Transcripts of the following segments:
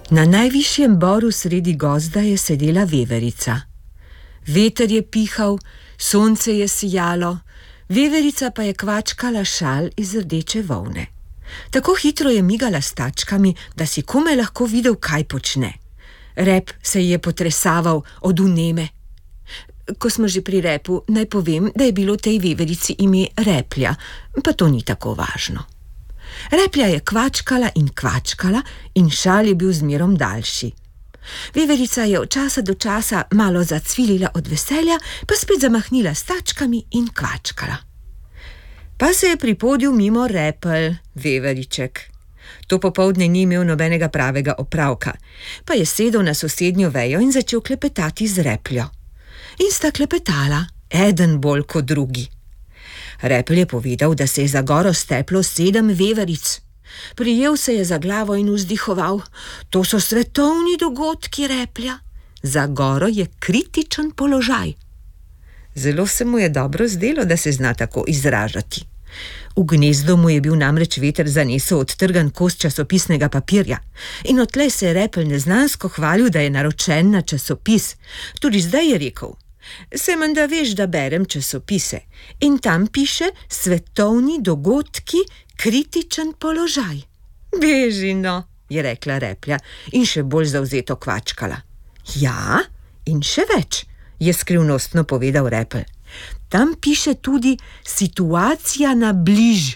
Na najvišjem boru sredi gozda je sedela veverica. Veter je pihal, sonce je sijalo, veverica pa je kvačkala šal iz rdeče volne. Tako hitro je migala s tačkami, da si komaj lahko videl, kaj počne. Rep se je potresaval od vneme. Ko smo že pri repu, naj povem, da je bilo tej veverici ime Replja, pa to ni tako važno. Replja je kvačkala in šal je bil zmerom daljši. Veverica je od časa do časa malo zacvilila od veselja, pa spet zamahnila s tačkami in kvačkala. Pa se je pripodil mimo Repelj, veveriček. To popoldne ni imel nobenega pravega opravka, pa je sedel na sosednjo vejo in začel klepetati z Repljo. In sta klepetala, eden bolj kot drugi. Repelj je povedal, da se je za goro steplo 7 veveric. Prijel se je za glavo in vzdihoval: to so svetovni dogodki, Replja. Za goro je kritičen položaj. Zelo se mu je dobro zdelo, da se zna tako izražati. V gnezdo mu je bil namreč veter zanesel odtrgan kos časopisnega papirja in odtlej se je Repelj neznansko hvalil, da je naročen na časopis. Tudi zdaj je rekel: se menda veš, da berem časopise in tam piše svetovni dogodki, kritičen položaj. Beži no, je rekla Replja in še bolj zavzeto kvačkala. Ja, in še več, je skrivnostno povedal Repelj. Tam piše tudi situacija na bliž.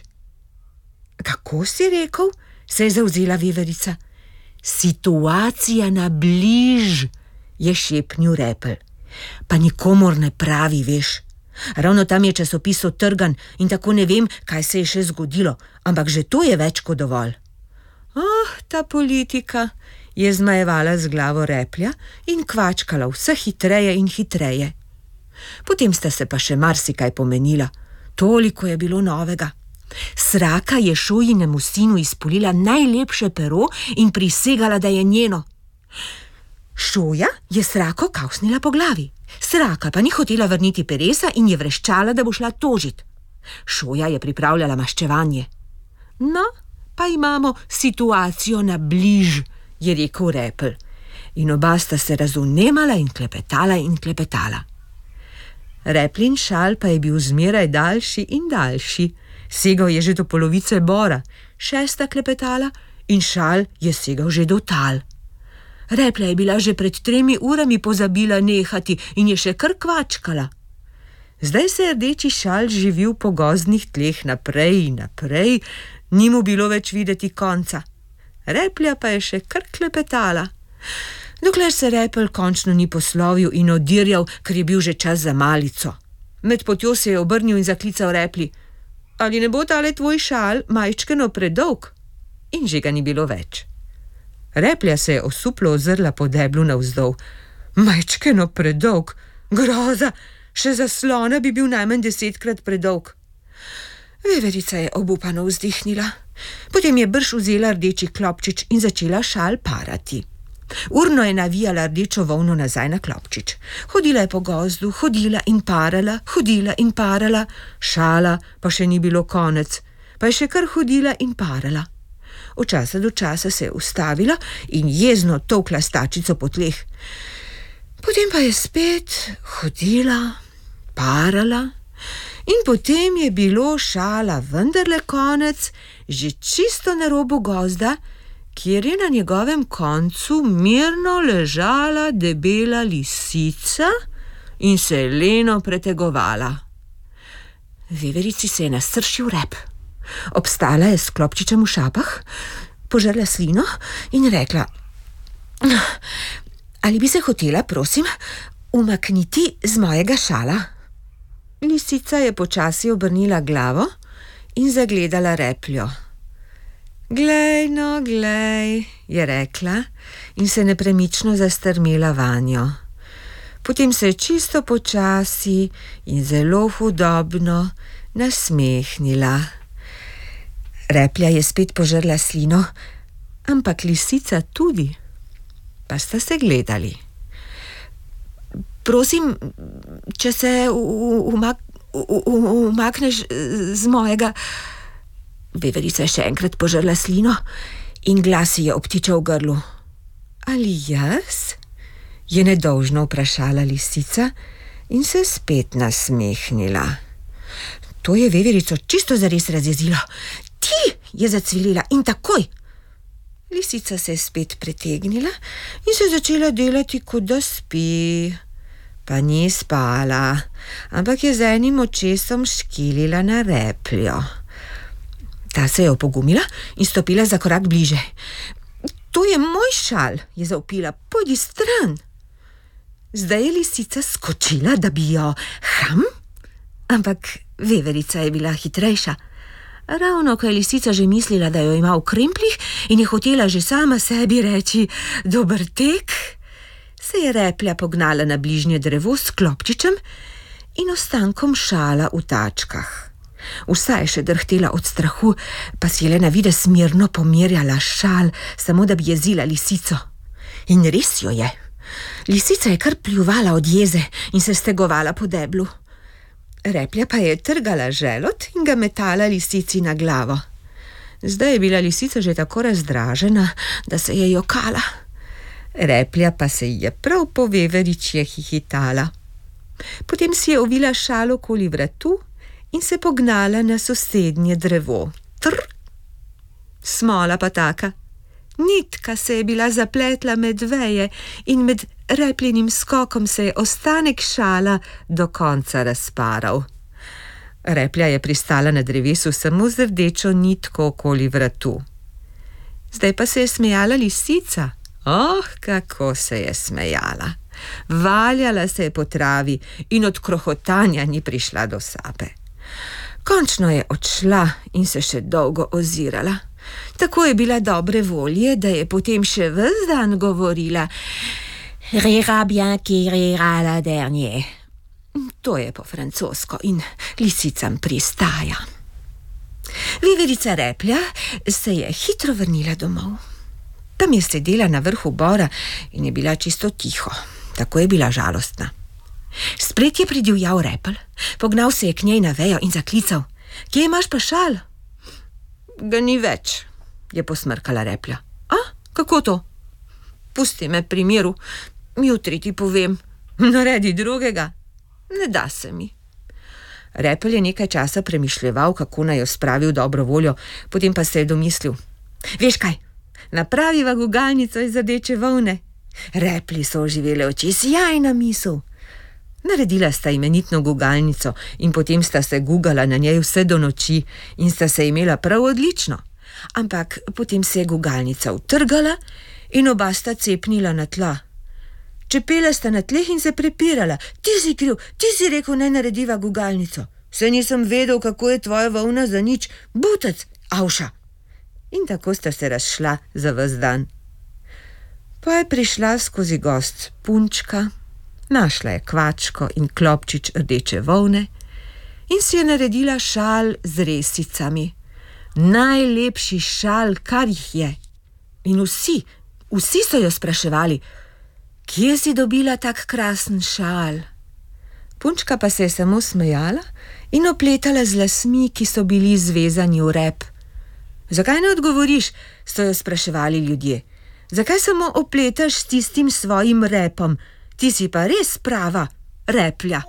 Kako si rekel? Se je zavzela veverica. Situacija na bliž, je šepnil Repelj. Pa nikomur ne pravi, veš. Ravno tam je časopis odtrgan in tako ne vem, kaj se je še zgodilo, ampak že to je več kot dovolj. Ta politika, je zmajevala z glavo Replja in kvačkala vse hitreje in hitreje. Potem sta se pa še marsikaj pomenila. Toliko je bilo novega. Sraka je Šojinemu sinu izpulila najlepše pero in prisegala, da je njeno. Šoja je Srako kavsnila po glavi. Sraka pa ni hotela vrniti peresa in je vreščala, da bo šla tožit. Šoja je pripravljala maščevanje. No, pa imamo situacijo na bliž, je rekel Repelj. In oba sta se razvnemala in klepetala. Replin šal pa je bil zmeraj daljši in daljši. Segal je že do polovice bora, 6. klepetala in šal je segal že do tal. Replja je bila že pred 3 urami pozabila nehati in je še kar kvačkala. Zdaj se je rdeči šal živil po gozdnih tleh naprej in naprej, ni mu bilo več videti konca. Replja pa je še kar klepetala. Dokler se Repelj končno ni poslovil in oddirjal, ker je bil že čas za malico. Med potjo se je obrnil in zaklical Repli: ali ne bo tale tvoj šal majčkeno predolg? In že ga ni bilo več. Replja se je osuplo ozrla po deblu navzdol. Majčkeno predolg? Groza, še za slona bi bil najmanj 10-krat predolg. Veverica je obupano vzdihnila. Potem je brž vzela rdeči klopčič in začela šal parati. Urno je navijala rdečo volno nazaj na klopčič. Hodila je po gozdu, hodila in parala, šala pa še ni bilo konec, pa je še kar hodila in parala. Od časa do časa se je ustavila in jezno tolkla stačico po tleh. Potem pa je spet hodila, parala in potem je bilo šala vendarle konec, že čisto na robu gozda, kjer je na njegovem koncu mirno ležala debela lisica in se je leno pretegovala. Veverici se je nasršil rep. Obstala je s klopčičem v šapah, požrla slino in rekla: ali bi se hotela, prosim, umakniti z mojega šala? Lisica je počasi obrnila glavo in zagledala Repljo. Glej, no, glej, je rekla in se nepremično zastrmela vanjo. Potem se je čisto počasi in zelo hudobno nasmehnila. Replja je spet požrla slino, ampak lisica tudi. Pa sta se gledali. Prosim, če se umakneš z mojega... Veverica je še enkrat požrla slino in glas ji je obtičal v grlu. Ali jaz? Je nedolžno vprašala lisica in se spet nasmehnila. To je veverico čisto zares razjezilo. Ti, je zacvilila in takoj. Lisica se je spet pretegnila in se začela delati, kot da spi. Pa ni spala, ampak je z enim očesom škilila na repljo. Ta se je opogumila in stopila za korak bliže. To je moj šal, je zavpila, pojdi stran. Zdaj je lisica skočila, da bi jo ampak veverica je bila hitrejša. Ravno ko je lisica že mislila, da jo ima v krempljih in je hotela že sama sebi reči dober tek, se je replja pognala na bližnje drevo s klopčičem in ostankom šala v tačkah. Vsa je še drhtela od strahu, pa si je le na videz mirno pomerjala šal, samo da bi jezila lisico. In res jo je. Lisica je kar pljuvala od jeze in se stegovala po deblu. Replja pa je trgala želod in ga metala lisici na glavo. Zdaj je bila lisica že tako razdražena, da se je jokala. Replja pa se je prav po veveričje hihitala. Potem si je ovila šal okoli vratu in se pognala na sosednje drevo. Smola pa taka. Nitka se je bila zapletla med veje in med repljenim skokom se je ostanek šala do konca razparal. Replja je pristala na drevesu samo z rdečo nitko okoli vratu. Zdaj pa se je smejala lisica. Kako se je smejala. Valjala se je po travi in od krohotanja ni prišla do sape. Končno je odšla in se še dolgo ozirala. Tako je bila dobre volje, da je potem še ves dan govorila Rira bien qui rira la dernier. To je po francosko in lisicam pristaja. Veverica Replja se je hitro vrnila domov. Tam je sedela na vrhu bora in je bila čisto tiho. Tako je bila žalostna. Spred je pridivjal repelj, pognal se je k njej na vejo in zaklical. Kje imaš pa šal? Ga ni več, je posmrkala replja. Kako to? Pusti me pri miru, jutri ti povem. Naredi drugega. Ne da se mi. Repelj je nekaj časa premišljeval, kako naj jo spravi v dobro voljo, potem pa se je domislil. Veš kaj, napraviva gugalnico iz rdeče volne. Replji so oživele oči, sjajna misel. Naredila sta imenitno gugalnico in potem sta se gugala na njej vse do noči in sta se imela prav odlično. Ampak potem se je gugalnica utrgala in oba sta cepnila na tla. Čepela sta na tleh in se prepirala. Ti si kriv, ti si rekel, naj narediva gugalnico. Saj nisem vedel, kako je tvoja volna za nič. Butec, avša. In tako sta se razšla za ves dan. Pa je prišla skozi gozd punčka, našla je kvačko in klopčič rdeče volne in si je naredila šal z resicami. Najlepši šal, kar jih je. In vsi so jo spraševali, kje si dobila tak krasen šal? Punčka pa se je samo smejala in opletala z lasmi, ki so bili zvezani v rep. Zakaj ne odgovoriš, so jo spraševali ljudje. Zakaj samo opletaš s tistim svojim repom? Ti si pa res prava replja.